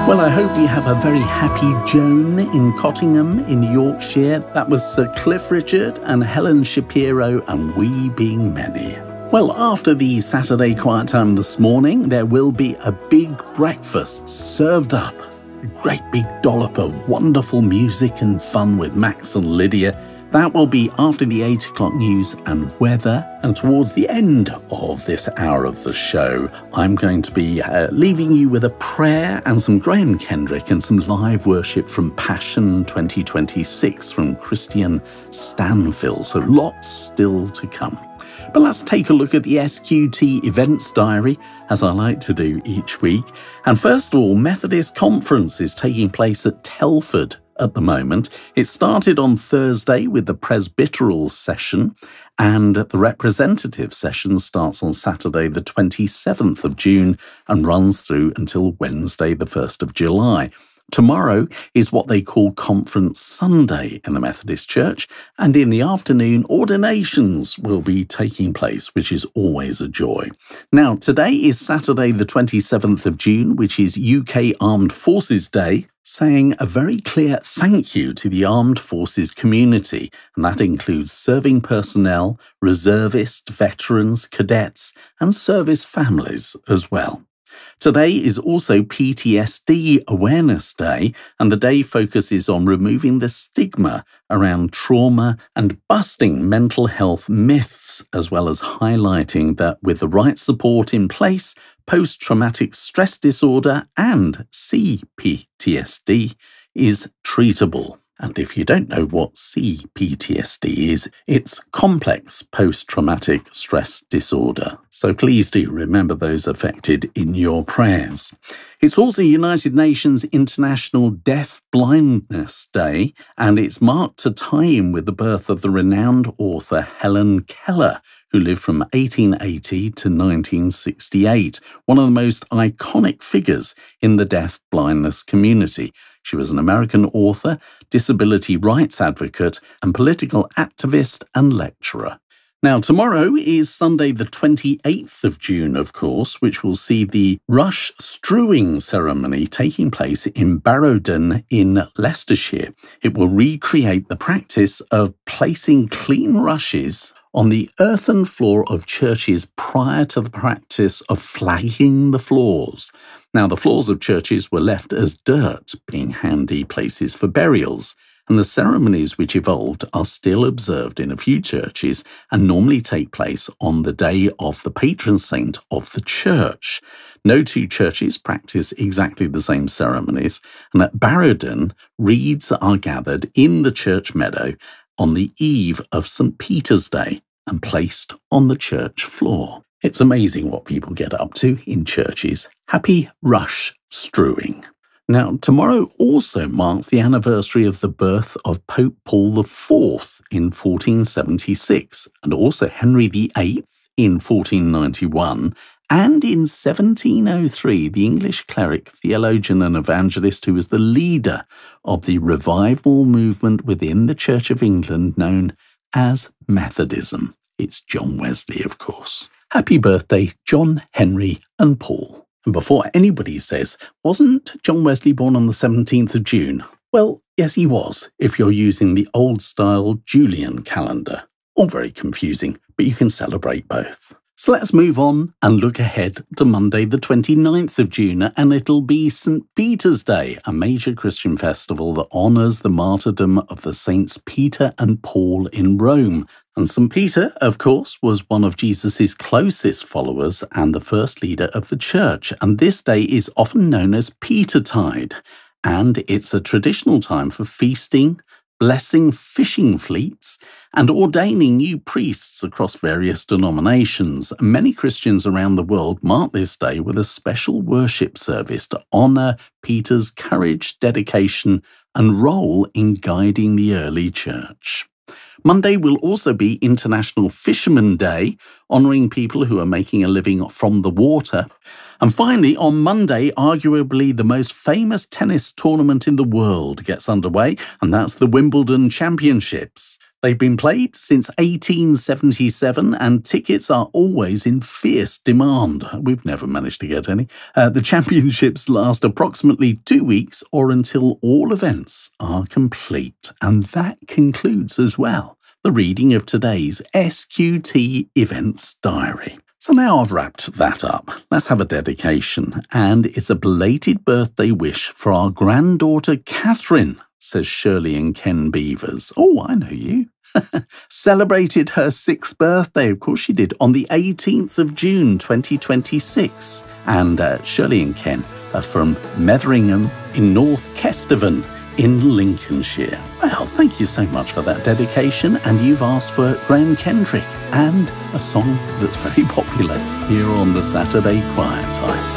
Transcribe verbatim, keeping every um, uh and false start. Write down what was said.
Well, I hope you have a very happy Joan in Cottingham in Yorkshire. That was Sir Cliff Richard and Helen Shapiro and We Being Many. Well, after the Saturday Quiet Time this morning, there will be a big breakfast served up. A great big dollop of wonderful music and fun with Max and Lydia. That will be after the eight o'clock news and weather. And towards the end of this hour of the show, I'm going to be uh, leaving you with a prayer and some Graham Kendrick and some live worship from Passion twenty twenty-six from Christian Stanfill. So lots still to come. But let's take a look at the S Q T events diary, as I like to do each week. And first of all, Methodist Conference is taking place at Telford at the moment. It started on Thursday with the presbyteral session, and the representative session starts on Saturday the twenty-seventh of June and runs through until Wednesday the first of July. Tomorrow is what they call Conference Sunday in the Methodist Church, and in the afternoon, ordinations will be taking place, which is always a joy. Now, today is Saturday the twenty-seventh of June, which is U K Armed Forces Day, saying a very clear thank you to the armed forces community, and that includes serving personnel, reservists, veterans, cadets, and service families as well. Today is also P T S D Awareness Day, and the day focuses on removing the stigma around trauma and busting mental health myths, as well as highlighting that with the right support in place, post-traumatic stress disorder and C P T S D is treatable. And if you don't know what C P T S D is, it's complex post-traumatic stress disorder. So please do remember those affected in your prayers. It's also United Nations International Deaf Blindness Day, and it's marked to tie in with the birth of the renowned author Helen Keller, who lived from eighteen eighty to nineteen sixty-eight, one of the most iconic figures in the deaf blindness community. She was an American author, disability rights advocate, and political activist and lecturer. Now, tomorrow is Sunday the twenty-eighth of June, of course, which will see the rush strewing ceremony taking place in Barrowden in Leicestershire. It will recreate the practice of placing clean rushes on the earthen floor of churches prior to the practice of flagging the floors. Now, the floors of churches were left as dirt, being handy places for burials, and the ceremonies which evolved are still observed in a few churches and normally take place on the day of the patron saint of the church. No two churches practice exactly the same ceremonies, and at Barrowden, reeds are gathered in the church meadow on the eve of Saint Peter's Day and placed on the church floor. It's amazing what people get up to in churches. Happy rush strewing. Now, tomorrow also marks the anniversary of the birth of Pope Paul the Fourth in fourteen seventy-six, and also Henry the Eighth in fourteen ninety-one, and in seventeen oh three, the English cleric, theologian and evangelist who was the leader of the revival movement within the Church of England known as Methodism. It's John Wesley, of course. Happy birthday, John, Henry and Paul. And before anybody says, wasn't John Wesley born on the seventeenth of June? Well, yes, he was, if you're using the old-style Julian calendar. All very confusing, but you can celebrate both. So let's move on and look ahead to Monday the twenty-ninth of June, and it'll be Saint Peter's Day, a major Christian festival that honours the martyrdom of the Saints Peter and Paul in Rome. And Saint Peter, of course, was one of Jesus' closest followers and the first leader of the church, and this day is often known as Petertide, and it's a traditional time for feasting, blessing fishing fleets, and ordaining new priests across various denominations. Many Christians around the world mark this day with a special worship service to honour Peter's courage, dedication, and role in guiding the early church. Monday will also be International Fisherman Day, honouring people who are making a living from the water. And finally, on Monday, arguably the most famous tennis tournament in the world gets underway, and that's the Wimbledon Championships. They've been played since eighteen seventy-seven and tickets are always in fierce demand. We've never managed to get any. Uh, the championships last approximately two weeks or until all events are complete. And that concludes as well the reading of today's S Q T Events Diary. So now I've wrapped that up, let's have a dedication. And it's a belated birthday wish for our granddaughter Catherine, says Shirley and Ken Beavers. Oh, I know you. Celebrated her sixth birthday, of course she did, on the eighteenth of June twenty twenty-six. And uh, Shirley and Ken are from Metheringham in North Kesteven in Lincolnshire. Well, thank you so much for that dedication, and you've asked for Graham Kendrick and a song that's very popular here on the Saturday Quiet Time.